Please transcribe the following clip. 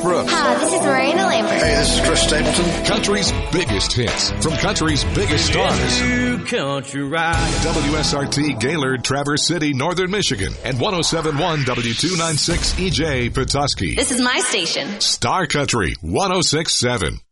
Brooks. Hi, this is Miranda Lambert. Hey, this is Chris Stapleton. Country's biggest hits from country's biggest stars. Country ride. WSRT Gaylord, Traverse City, Northern Michigan, and 107.1 W296 EJ Petoskey. This is my station. Star Country 106.7.